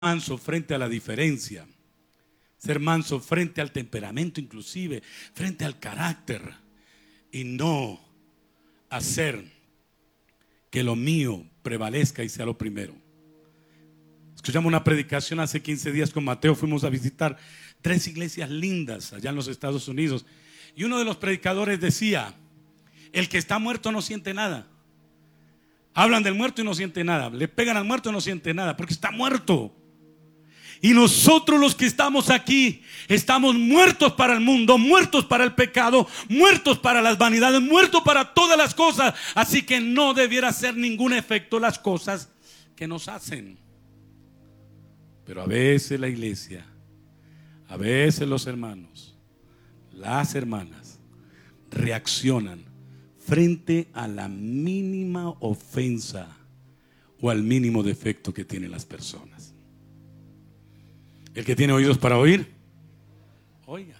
manso frente a la diferencia, ser manso frente al temperamento, inclusive frente al carácter, y no hacer que lo mío prevalezca y sea lo primero. Escuchamos una predicación hace 15 días con Mateo. Fuimos a visitar 3 iglesias lindas allá en los Estados Unidos, y uno de los predicadores decía: el que está muerto no siente nada. Hablan del muerto y no siente nada, le pegan al muerto y no siente nada, porque está muerto. Y nosotros los que estamos aquí estamos muertos para el mundo, muertos para el pecado, muertos para las vanidades, muertos para todas las cosas. Así que no debiera hacer ningún efecto las cosas que nos hacen. Pero a veces la iglesia, a veces los hermanos, las hermanas reaccionan frente a la mínima ofensa o al mínimo defecto que tienen las personas. El que tiene oídos para oír, oiga.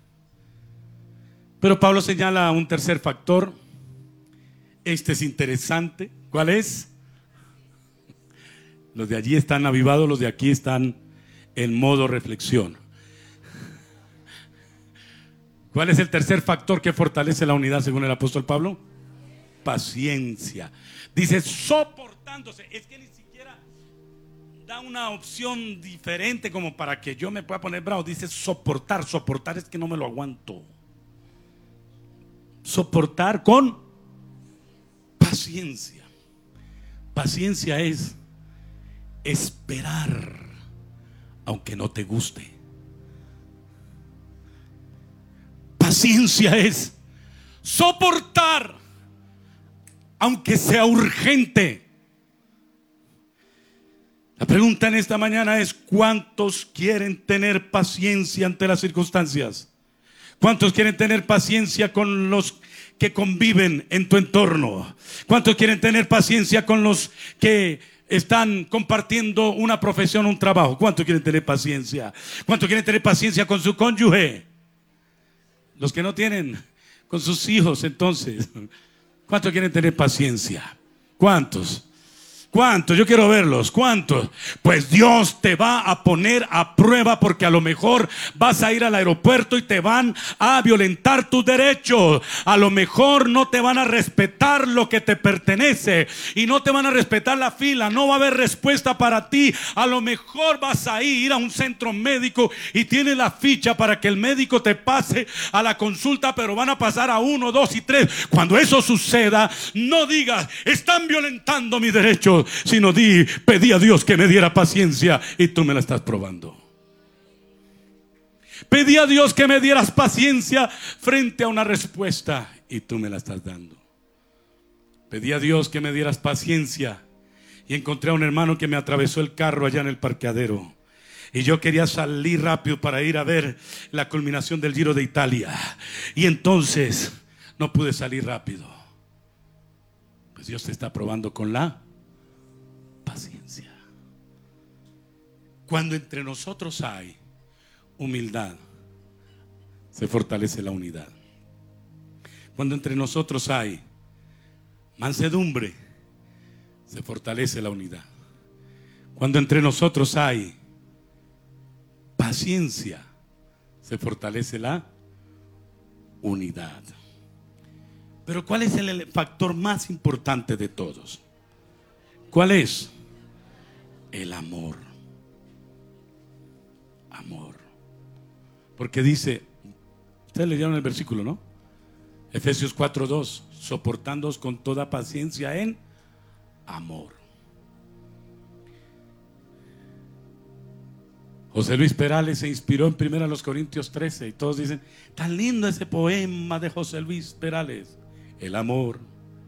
Pero Pablo señala un tercer factor. Este es interesante. ¿Cuál es? Los de allí están avivados, los de aquí están en modo reflexión. ¿Cuál es el tercer factor que fortalece la unidad según el apóstol Pablo? Paciencia. Dice soportándose. Es que ni siquiera da una opción diferente como para que yo me pueda poner bravo. Dice soportar. Soportar es que no me lo aguanto. Soportar con paciencia. Paciencia es esperar aunque no te guste. Paciencia es soportar aunque sea urgente. La pregunta en esta mañana es: ¿cuántos quieren tener paciencia ante las circunstancias? ¿Cuántos quieren tener paciencia con los que conviven en tu entorno? ¿Cuántos quieren tener paciencia con los que están compartiendo una profesión, un trabajo? ¿Cuántos quieren tener paciencia? ¿Cuántos quieren tener paciencia con su cónyuge? Los que no tienen, con sus hijos, entonces. ¿Cuántos quieren tener paciencia? ¿Cuántos? ¿Cuántos? Yo quiero verlos. ¿Cuántos? Pues Dios te va a poner a prueba, porque a lo mejor vas a ir al aeropuerto y te van a violentar tus derechos. A lo mejor no te van a respetar lo que te pertenece y no te van a respetar la fila. No va a haber respuesta para ti. A lo mejor vas a ir a un centro médico y tienes la ficha para que el médico te pase a la consulta, pero van a pasar a 1, 2 y 3. Cuando eso suceda, no digas: están violentando mis derechos, sino pedí a Dios que me diera paciencia, y tú me la estás probando. Pedí a Dios que me dieras paciencia frente a una respuesta, y tú me la estás dando. Pedí a Dios que me dieras paciencia, y encontré a un hermano que me atravesó el carro allá en el parqueadero, y yo quería salir rápido para ir a ver la culminación del Giro de Italia, y entonces no pude salir rápido. Pues Dios te está probando con la paciencia. Cuando entre nosotros hay humildad, se fortalece la unidad. Cuando entre nosotros hay mansedumbre, se fortalece la unidad. Cuando entre nosotros hay paciencia, se fortalece la unidad. Pero ¿cuál es el factor más importante de todos? ¿Cuál es? El amor. Amor. Porque dice, ustedes leyeron el versículo, ¿no? Efesios 4:2, soportándoos con toda paciencia en amor. José Luis Perales se inspiró en 1 Corintios 13, y todos dicen: tan lindo ese poema de José Luis Perales. El amor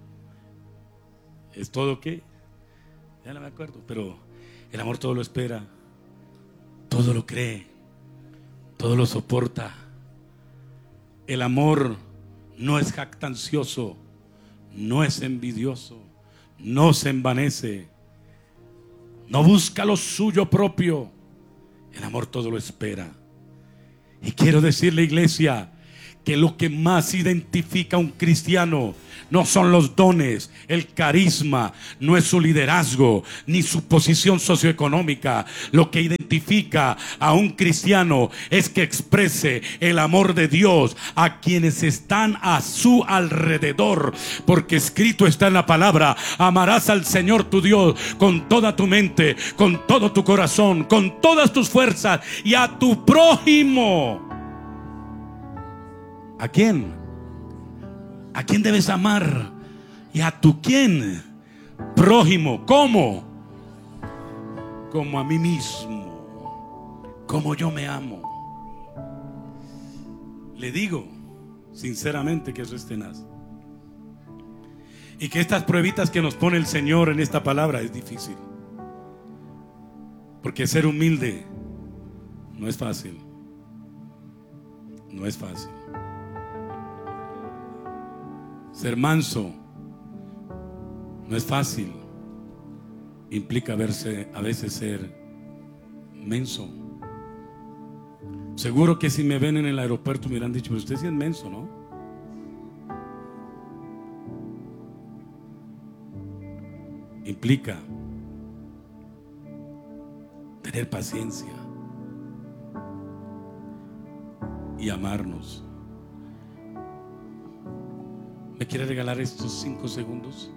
es todo, ¿qué? Ya no me acuerdo, pero el amor todo lo espera, todo lo cree, todo lo soporta. El amor no es jactancioso, no es envidioso, no se envanece, no busca lo suyo propio. El amor todo lo espera. Y quiero decirle, iglesia, que lo que más identifica a un cristiano no son los dones, el carisma, no es su liderazgo, ni su posición socioeconómica. Lo que identifica a un cristiano es que exprese el amor de Dios a quienes están a su alrededor. Porque escrito está en la palabra: amarás al Señor tu Dios con toda tu mente, con todo tu corazón, con todas tus fuerzas, y a tu prójimo. ¿A quién? ¿A quién debes amar? ¿Y a tu quién? Prójimo. ¿Cómo? Como a mí mismo. Como yo me amo. Le digo sinceramente que eso es tenaz. Y que estas pruebitas que nos pone el Señor en esta palabra es difícil. Porque ser humilde no es fácil. No es fácil. Ser manso no es fácil. Implica a veces ser menso. Seguro que si me ven en el aeropuerto me hubieran dicho: pero usted sí es menso, ¿no? Implica tener paciencia y amarnos. ¿Me quiere regalar estos 5 segundos?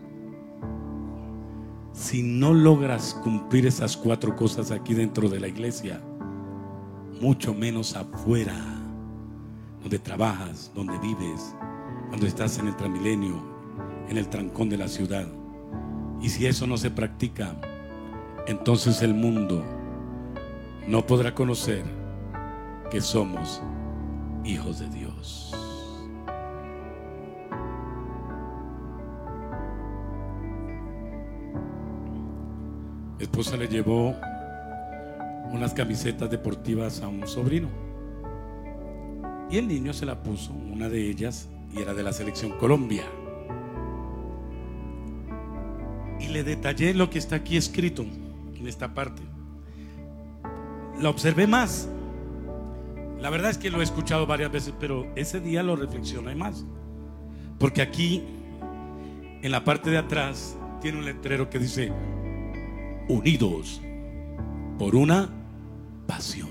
Si no logras cumplir esas 4 cosas aquí dentro de la iglesia, mucho menos afuera, donde trabajas, donde vives, cuando estás en el Transmilenio, en el trancón de la ciudad. Y si eso no se practica, entonces el mundo no podrá conocer que somos hijos de Dios. Mi esposa le llevó unas camisetas deportivas a un sobrino y el niño se la puso, una de ellas, y era de la selección Colombia. Y le detallé lo que está aquí escrito en esta parte. La observé más. La verdad es que lo he escuchado varias veces, pero ese día lo reflexioné más, porque aquí en la parte de atrás tiene un letrero que dice: unidos por una pasión.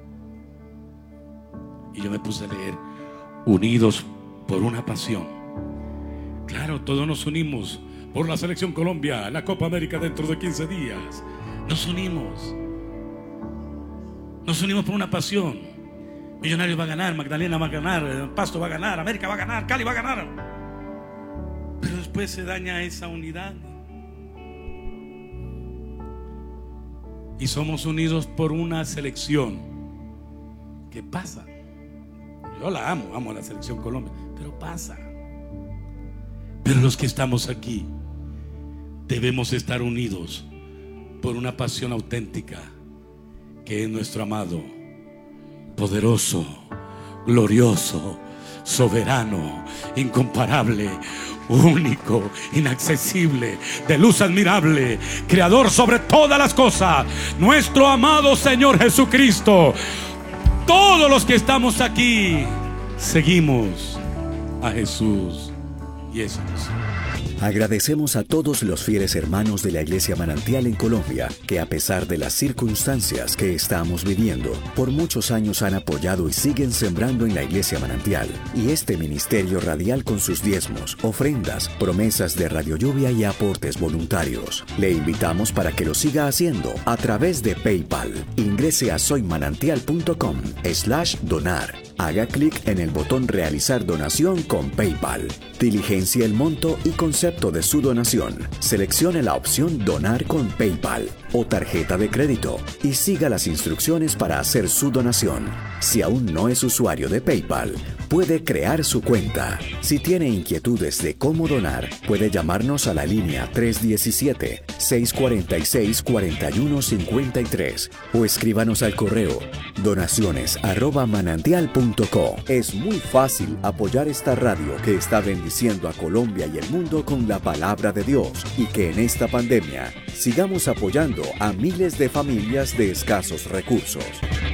Y yo me puse a leer: unidos por una pasión. Claro, todos nos unimos por la selección Colombia, la Copa América dentro de 15 días. Nos unimos por una pasión. Millonarios va a ganar, Magdalena va a ganar, Pasto va a ganar, América va a ganar, Cali va a ganar. Pero después se daña esa unidad. Y somos unidos por una selección. ¿Qué pasa? Yo la amo a la selección Colombia, pero pasa. Pero los que estamos aquí debemos estar unidos por una pasión auténtica, que es nuestro amado, poderoso, glorioso, soberano, incomparable, único, inaccesible, de luz admirable, creador sobre todas las cosas, nuestro amado Señor Jesucristo. Todos los que estamos aquí seguimos a Jesús, y eso es. Agradecemos a todos los fieles hermanos de la Iglesia Manantial en Colombia, que a pesar de las circunstancias que estamos viviendo, por muchos años han apoyado y siguen sembrando en la Iglesia Manantial y este ministerio radial con sus diezmos, ofrendas, promesas de Radio Lluvia y aportes voluntarios. Le invitamos para que lo siga haciendo a través de PayPal. Ingrese a soymanantial.com/donar. Haga clic en el botón Realizar donación con PayPal. Diligencia el monto y concepto de su donación. Seleccione la opción Donar con PayPal o tarjeta de crédito y siga las instrucciones para hacer su donación. Si aún no es usuario de PayPal, puede crear su cuenta. Si tiene inquietudes de cómo donar, puede llamarnos a la línea 317-646-4153 o escríbanos al correo donaciones@manantial.co. Es muy fácil apoyar esta radio que está bendiciendo a Colombia y el mundo con la palabra de Dios, y que en esta pandemia sigamos apoyando a miles de familias de escasos recursos.